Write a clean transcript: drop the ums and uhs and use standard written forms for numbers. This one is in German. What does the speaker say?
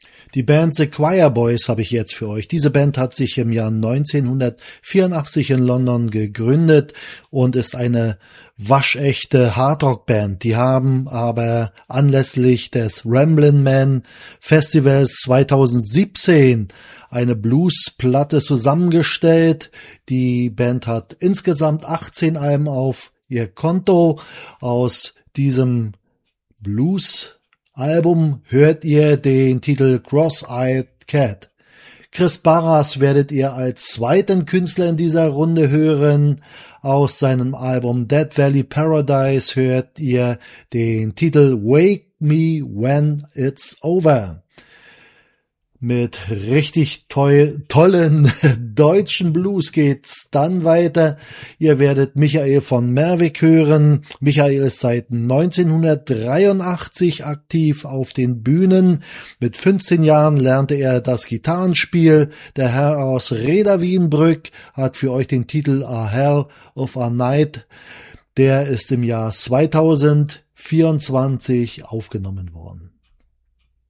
Die Band The Choir Boys habe ich jetzt für euch. Diese Band hat sich im Jahr 1984 in London gegründet und ist eine waschechte Hardrock-Band. Die haben aber anlässlich des Ramblin' Man Festivals 2017 eine Bluesplatte zusammengestellt. Die Band hat insgesamt 18 Alben auf ihr Konto. Aus diesem Blues-Album hört ihr den Titel Cross-Eyed Cat. Chris Barras werdet ihr als zweiten Künstler in dieser Runde hören. Aus seinem Album Dead Valley Paradise hört ihr den Titel Wake Me When It's Over. Mit richtig tollen deutschen Blues geht's dann weiter. Ihr werdet Michael von Merwick hören. Michael ist seit 1983 aktiv auf den Bühnen. Mit 15 Jahren lernte er das Gitarrenspiel. Der Herr aus Reda Wienbrück hat für euch den Titel A Hell of a Night. Der ist im Jahr 2024 aufgenommen worden.